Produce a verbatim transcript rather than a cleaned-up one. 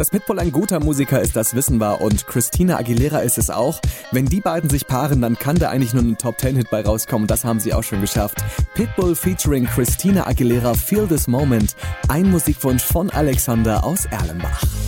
Dass Pitbull ein guter Musiker ist, das wissen wir, und Christina Aguilera ist es auch. Wenn die beiden sich paaren, dann kann da eigentlich nur ein Top-Ten-Hit bei rauskommen. Das haben sie auch schon geschafft. Pitbull featuring Christina Aguilera, Feel This Moment. Ein Musikwunsch von Alexander aus Erlenbach.